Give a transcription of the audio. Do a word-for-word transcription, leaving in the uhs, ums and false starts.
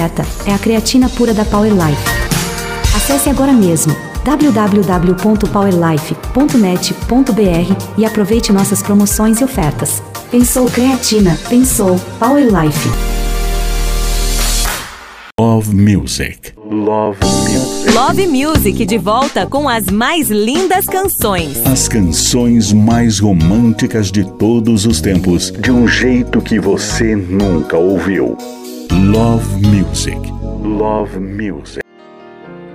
É a creatina pura da Power Life. Acesse agora mesmo w w w ponto power life ponto net ponto b r e aproveite nossas promoções e ofertas. Pensou creatina, pensou Power Life. Love Music. Love Music. Love Music de volta com as mais lindas canções. As canções mais românticas de todos os tempos, de um jeito que você nunca ouviu. Love Music. Love Music.